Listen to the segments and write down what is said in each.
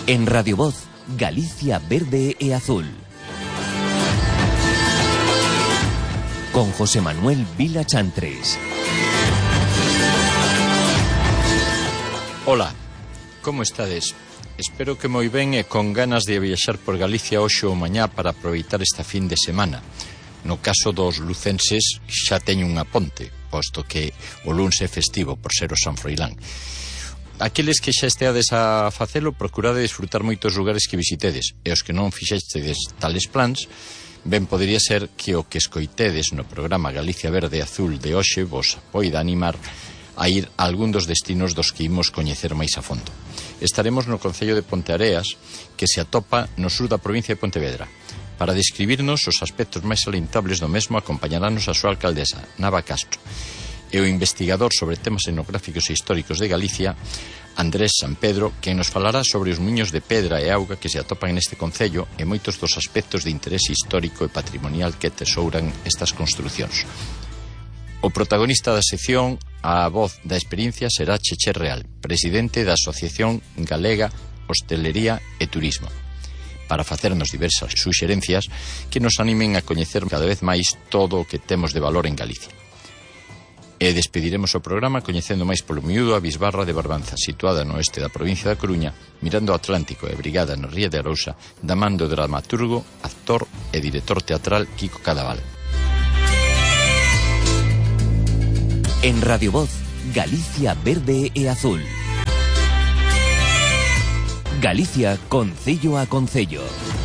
En Radio Voz, Galicia Verde e Azul. Con José Manuel Vila Chantres. Ola, como estades? Espero que moi ben e con ganas de viaxar por Galicia hoxe ou mañá para aproveitar esta fin de semana. No caso dos lucenses xa teño unha ponte, posto que o luns é festivo por ser o San Froilán. Aqueles que xa esteades a facelo, procurade disfrutar moitos lugares que visitedes, e os que non fixestedes tales plans, ben podería ser que o que escoitedes no programa Galicia Verde e Azul de hoxe vos poida animar a ir a algún dos destinos dos que imos coñecer máis a fondo. Estaremos no concello de Ponteareas, que se atopa no sur da provincia de Pontevedra. Para describirnos os aspectos máis salientables do mesmo, acompañaranos a súa alcaldesa, Nava Castro, e o investigador sobre temas etnográficos e históricos de Galicia, Andrés San Pedro, quen nos falará sobre os muiños de pedra e auga que se atopan neste concello e moitos dos aspectos de interese histórico e patrimonial que tesouran estas construcións. O protagonista da sección, a voz da experiencia, será Cheche Real, presidente da Asociación Galega Hostelería e Turismo, para facernos diversas suxerencias que nos animen a coñecer cada vez máis todo o que temos de valor en Galicia. E despediremos o programa coñecendo máis polo miúdo a Bisbarra de Barbanza, situada no oeste da provincia da Coruña, mirando ao Atlántico e brigada na Ría de Arousa, da man do dramaturgo, actor e director teatral Quico Cadaval. En Radio Voz, Galicia Verde e Azul. Galicia, concello a concello.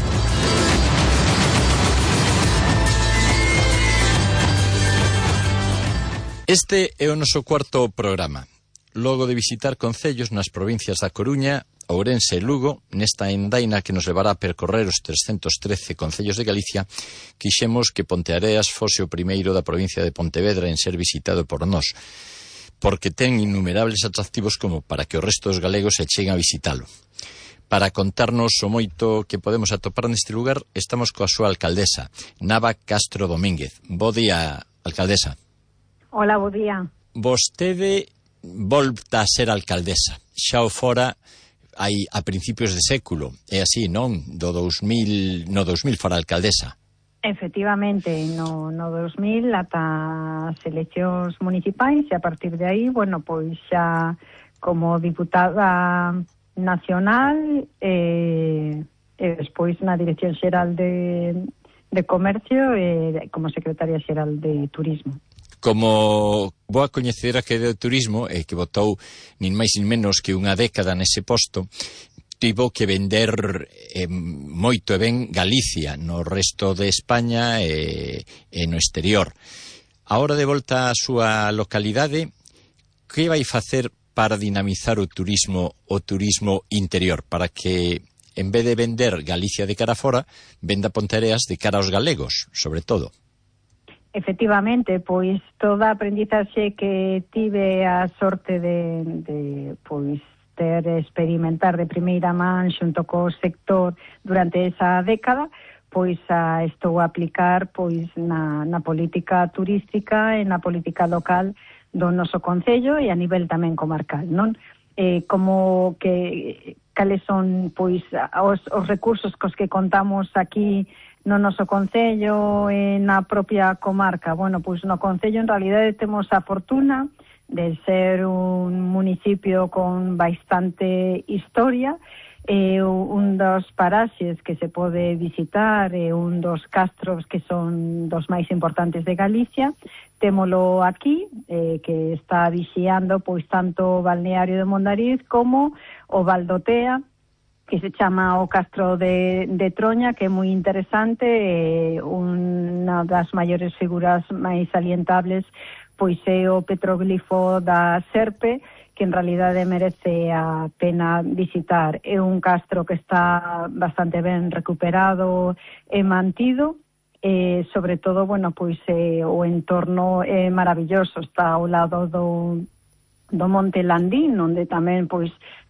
Este é o noso cuarto programa. Logo de visitar concellos nas provincias da Coruña, Ourense e Lugo, nesta endaina que nos levará a percorrer os 313 concellos de Galicia, quixemos que Ponteareas fose o primeiro da provincia de Pontevedra en ser visitado por nós, porque ten innumerables atractivos como para que o resto dos galegos se cheguen a visitalo. Para contarnos o moito que podemos atopar neste lugar, estamos coa súa alcaldesa, Nava Castro Domínguez. Bo día, alcaldesa. Hola, bo día. Vostede volta a ser alcaldesa. Xa o fora hai a principios de século. É así, non? No 2000 fora alcaldesa. Efectivamente, no 2000 ata as eleccións municipais e a partir de aí, bueno, pois xa como diputada nacional e despois na Dirección Xeral de Comercio e como secretaria xeral de Turismo. Como boa coñecedora que é de turismo e que botou nin máis nin menos que unha década nese posto, tivo que vender moito e ben Galicia no resto de España e no exterior. A hora de volta á súa localidade, que vai facer para dinamizar o turismo interior, para que en vez de vender Galicia de cara fora, venda Ponteareas de cara aos galegos, sobre todo? Efectivamente, pois toda a aprendizaxe que tive a sorte de pois ter experimentar de primeira man xunto co sector durante esa década, pois estou a aplicar pois na política turística e na política local do noso concello e a nivel tamén comarcal, non? Como que cales son pois os recursos cos que contamos aquí no noso concello e na propia comarca. Bueno, pois no concello en realidade temos a fortuna de ser un municipio con bastante historia, un dos paraxes que se pode visitar e un dos castros que son dos máis importantes de Galicia. Témolo aquí, que está vixiando pois tanto o balneario de Mondariz como o Valdotea, que se chama o Castro de Troña, que é moi interesante, unha das maiores figuras máis salientables pois é o petroglifo da serpe, que en realidade merece a pena visitar. É un castro que está bastante ben recuperado e mantido, e sobre todo, bueno, pois o entorno é maravilloso, está ao lado do Monte Landín, onde tamén pois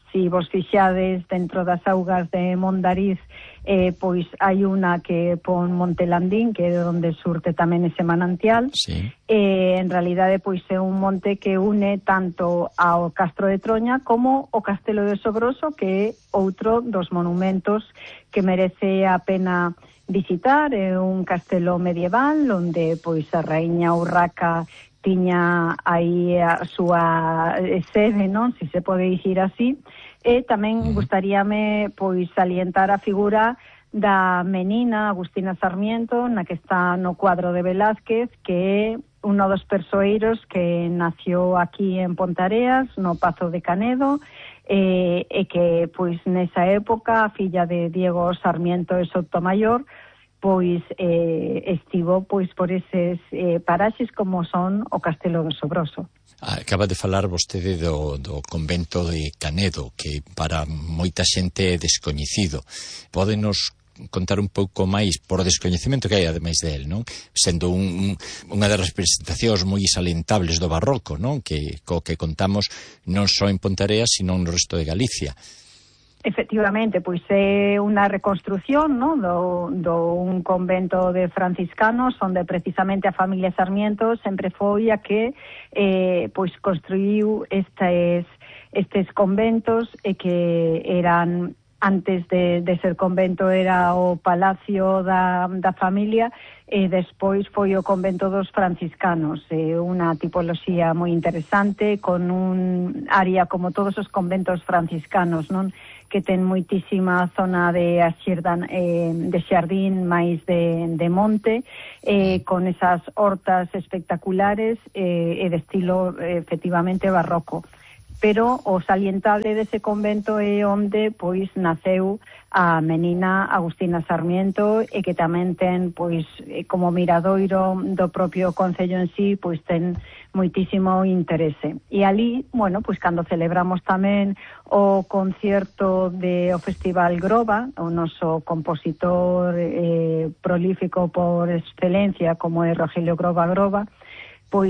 si vos fixades dentro das augas de Mondariz, pois hai unha que pon Montelandín, que é onde surte tamén ese manantial. Sí. En realidade, pois é un monte que une tanto ao Castro de Troña como o Castelo de Sobroso, que é outro dos monumentos que merece a pena visitar. É un castelo medieval onde pois a raíña Urraca tiña aí a súa sede, non? Si se pode dicir así. E tamén gustaríame pois salientar a figura da menina Agustina Sarmiento, na que está no cuadro de Velázquez, que é un dos persoeiros que nació aquí en Pontareas, no Pazo de Canedo, e que pois nesa época a filla de Diego Sarmiento e Sotomayor pois estivo pois por eses paraxes como son o Castelo do Sobroso. Acaba de falar vostede do convento de Canedo, que para moita xente é descoñecido. Pódenos contar un pouco máis, por descoñecemento que hai ademais del, non? Sendo unha das representacións moi salientables do barroco, non? Que contamos non só en Pontareas, sino no resto de Galicia. Efectivamente, pois é unha reconstrución, non, do un convento de franciscanos onde precisamente a familia Sarmiento sempre foi a que pois construíu estes conventos e que eran, antes de ser convento, era o palacio da familia, e despois foi o convento dos franciscanos, unha tipoloxía moi interesante, con un área como todos os conventos franciscanos, non, que ten moitísima zona de xardín máis de monte, con esas hortas espectaculares e de estilo efectivamente barroco. Pero o salientable dese convento é onde pois naceu a menina Agustina Sarmiento, e que tamén ten pois como miradoiro do propio concello en sí, pois ten moitísimo interese. E ali, bueno, pois cando celebramos tamén o concierto do Festival Groba, o noso compositor prolífico por excelencia como é Rogelio Groba, pois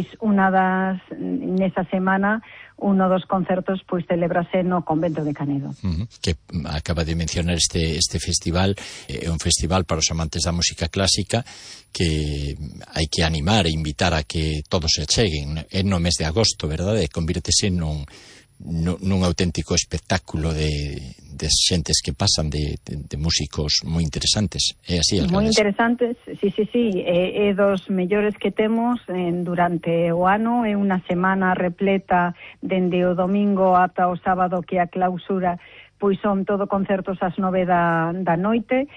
nesa semana uno dos concertos pois celebrase no convento de Canedo. Que acaba de mencionar este festival, é un festival para os amantes da música clásica que hai que animar e invitar a que todos se acheguen. É no mes de agosto, verdade? E convírtese nun auténtico espectáculo de xentes que pasan de músicos moi interesantes. É así, alcaldesa? Moi interesantes, sí. É dos mellores que temos durante o ano. É unha semana repleta dende o domingo ata o sábado, que a clausura pois son todo concertos ás 9 da noite,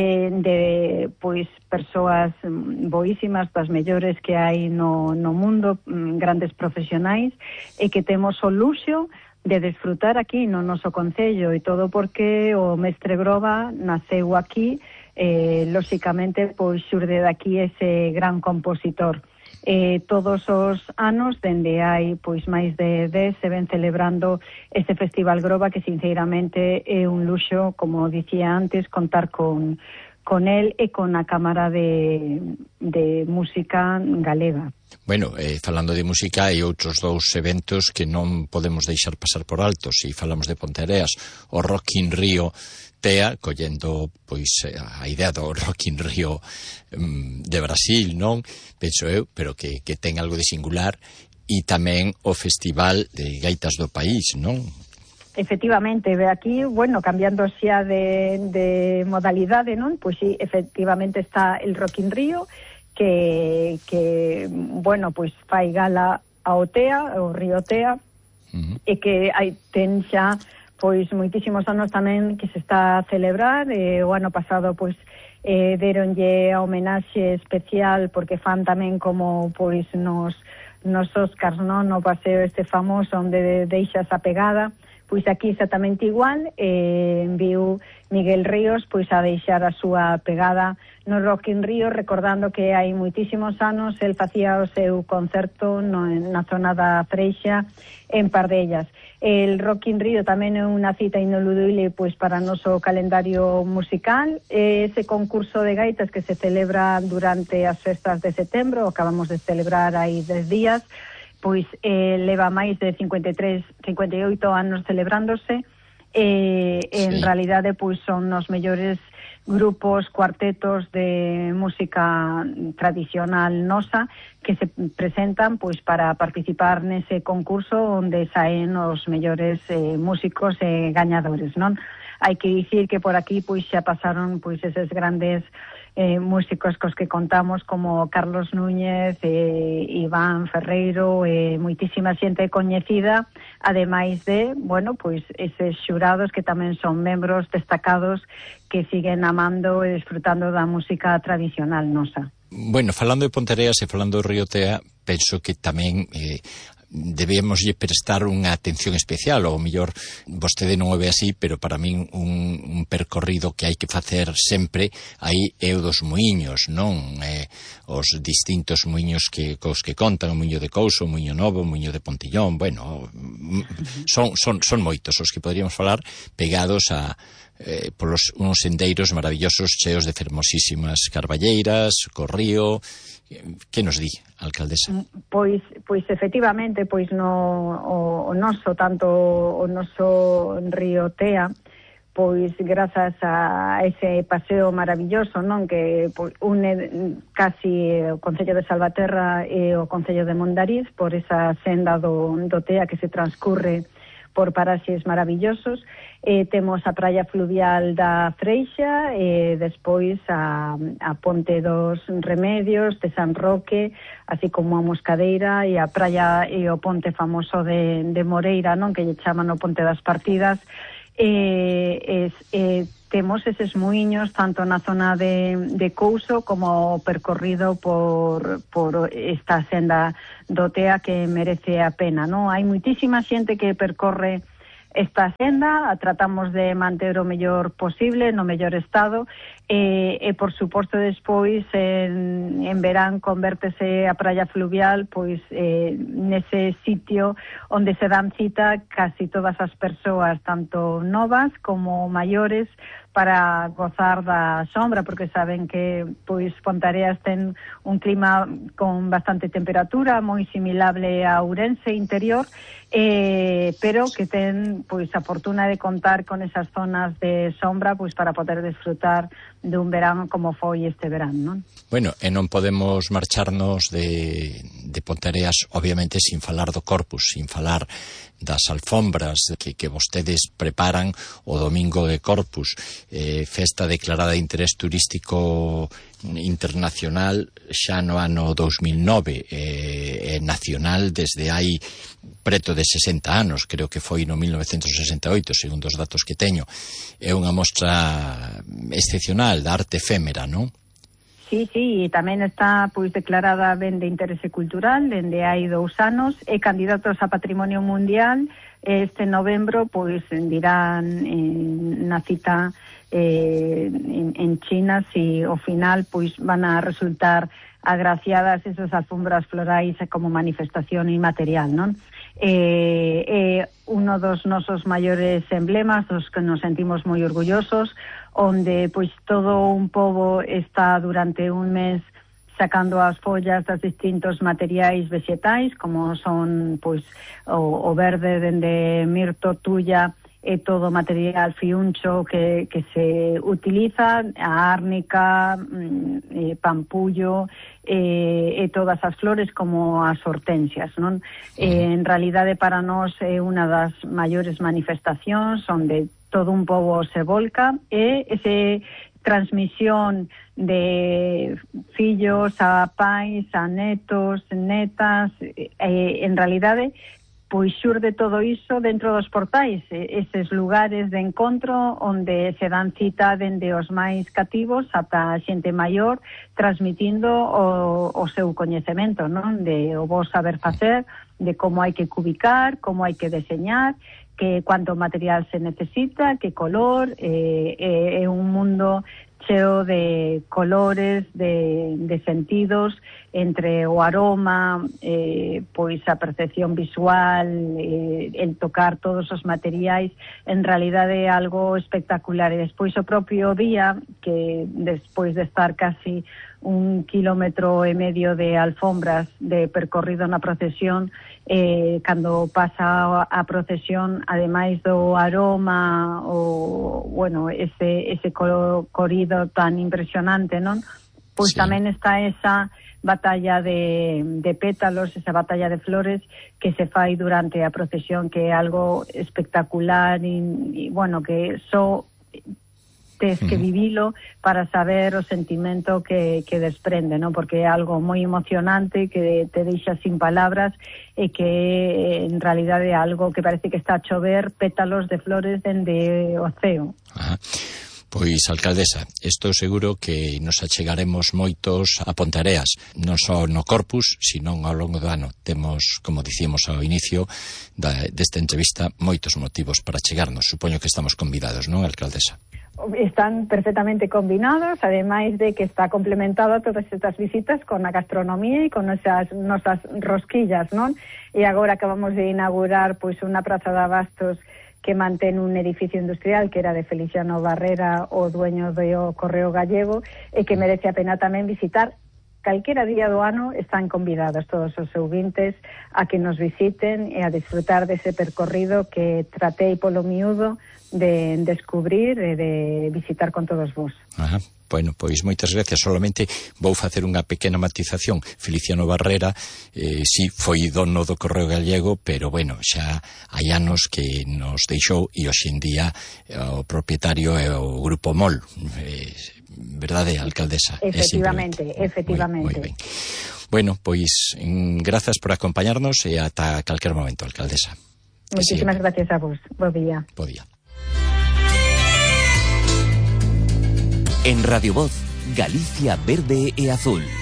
de pois persoas boísimas, das mellores que hai no mundo, grandes profesionais, e que temos o luxo de desfrutar aquí no noso concello, e todo porque o mestre Groba naceu aquí, lóxicamente pois xurde daqui ese gran compositor. Todos os anos, dende hai pois máis de 10, se ven celebrando este Festival Groba, que sinceramente é un luxo, como dicía antes, contar con el e con a Cámara de Música Galega. Bueno, falando de música, hai outros dous eventos que non podemos deixar pasar por alto. Se falamos de Ponteareas, o Rock in Rio Tea, collendo pois a idea do Rock in Rio de Brasil, non? Penso eu, pero que ten algo de singular, e tamén o Festival de Gaitas do País, non? Efectivamente, aquí, bueno, cambiando xa de modalidade, non? Pois sí, efectivamente está el Rock in Rio, que bueno, pois fai gala ao Tea, o Río Tea, e que ten xa pois moitísimos anos tamén que se está a celebrar. O ano pasado pois deronlle a homenaxe especial, porque fan tamén como pois nos Óscars, non? No paseo este famoso onde deixas a pegada. Pois aquí exactamente igual, enviou Miguel Ríos pois a deixar a súa pegada no Rock in Rio, recordando que hai moitísimos anos el facía o seu concerto na zona da Freixa, en Pardellas. El Rock in Rio tamén é unha cita ineludible pois para o noso calendario musical. Ese concurso de gaitas que se celebra durante as festas de setembro, acabamos de celebrar aí 10 días, pois leva máis de 58 anos celebrándose, En realidade, pois son os mellores grupos, cuartetos de música tradicional nosa que se presentan pois para participar nese concurso onde saen os mellores músicos e gañadores, non? Hai que dicir que por aquí pois xa pasaron pois eses grandes músicos cos que contamos como Carlos Núñez, Iván Ferreiro, moitísima xente coñecida, ademais de, bueno, pois eses xurados que tamén son membros destacados que siguen amando e disfrutando da música tradicional nosa. Bueno, falando de Ponteareas e falando do Río Tea, penso que tamén debemos prestar unha atención especial, ou mellor vostede non o ve así, pero para min un percorrido que hai que facer sempre aí é o dos muiños, non? Os distintos muiños cos que contan, o muiño de Couso, o muiño Novo, o muiño de Pontillón, bueno, son moitos os que poderíamos falar pegados a polos uns sendeiros maravillosos cheos de fermosísimas carballeiras, co río. Que nos di, alcaldesa? Pois efectivamente, pois o noso, tanto o noso Río Tea, pois grazas a ese paseo maravilloso, non, que une casi o Concello de Salvaterra e o Concello de Mondariz por esa senda do Tea que se transcurre por paraxes maravillosos. Temos a praia fluvial da Freixa, despois a Ponte dos Remedios de San Roque, así como a Moscadeira e a praia e o ponte famoso de Moreira, non, que lle chaman o Ponte das Partidas. Temos eses muiños tanto na zona de Couso como percorrido por esta senda do Tea que merece a pena, non? Hai moitísima xente que percorre esta senda, tratamos de manter o mellor posible, no mellor estado, e por suposto despois en verán convértese a praia fluvial pois nese sitio onde se dan cita casi todas as persoas, tanto novas como maiores, para gozar da sombra, porque saben que pois Ponteareas ten un clima con bastante temperatura, moi similable a Ourense interior, pero que ten pois a fortuna de contar con esas zonas de sombra pois para poder disfrutar dun verán como foi este verán, non? Bueno, e non podemos marcharnos de Ponteareas, obviamente, sin falar do Corpus, sin falar das alfombras que vostedes preparan o domingo de Corpus, festa declarada de interés turístico internacional xa no ano 2009, nacional desde hai preto de 60 anos, creo que foi no 1968, segundo os datos que teño. É unha mostra excepcional da arte efémera, non? Sí, e tamén está pois declarada ben de interese cultural dende hai 2 anos, e candidatos a Patrimonio Mundial. Este novembro pois dirán na cita en China si ao final pois van a resultar agraciadas esas alfombras florais como manifestación inmaterial, non? Uno dos nosos maiores emblemas, dos que nos sentimos moi orgullosos, onde pois todo un pobo está durante un mes sacando as follas dos distintos materiais vegetais, como son pois o verde dende mirto, tulla, e todo material fiuncho que se utiliza, a árnica, pampullo, e todas as flores como as hortensias, non? En realidade para nós é unha das maiores manifestacións onde todo un pobo se volca, e ese transmisión de fillos a pais, a netos, netas, en realidade pois xurde todo iso dentro dos portais, eses lugares de encontro onde se dan cita dende os máis cativos ata a xente maior, transmitindo o seu coñecemento, non? De o bo saber facer, de como hai que cubicar, como hai que deseñar, que cuánto material se necesita, que color, é un mundo cheo de colores, de sentidos, entre o aroma, pois a percepción visual, el tocar todos os materiais, en realidade é algo espectacular. E despois o propio día, que despois de estar casi 1,5 kilómetros de alfombras de percorrido na procesión. Cando pasa a procesión, ademais do aroma, ese corrido tan impresionante, non? Pois tamén está esa batalla de pétalos, esa batalla de flores que se fai durante a procesión, que é algo espectacular e que só tes que vivilo para saber o sentimento que desprende, non? Porque é algo moi emocionante que te deixa sin palabras e que en realidade é algo que parece que está a chover pétalos de flores dende o ceo. Ajá. Pois, alcaldesa, estou seguro que nos achegaremos moitos a Ponteareas, non só no Corpus, sino ao longo do ano. Temos, como dicíamos ao inicio desta entrevista, moitos motivos para chegarnos. Supoño que estamos convidados, non, alcaldesa? Están perfectamente combinados, ademais de que está complementada todas estas visitas con a gastronomía e con nosas rosquillas, non? E agora acabamos de inaugurar pois unha praza de abastos que mantén un edificio industrial que era de Feliciano Barrera, o dueño do Correo Gallego, e que merece a pena tamén visitar. Calquera día do ano están convidados todos os ouvintes a que nos visiten e a disfrutar dese percorrido que tratei polo miúdo de descubrir e de visitar con todos vos. Ajá. Bueno, pois moitas gracias. Solamente vou facer unha pequena matización. Feliciano Barrera, sí, foi dono do Correo Gallego, pero, xa hai anos que nos deixou e hoxe en día o propietario é o Grupo MOL. Verdade, alcaldesa? Efectivamente. Moi ben. Bueno, pois, grazas por acompañarnos e ata calquer momento, alcaldesa. Muchísimas gracias a vos. Bo día. Bo día. En Radio Voz, Galicia Verde e Azul.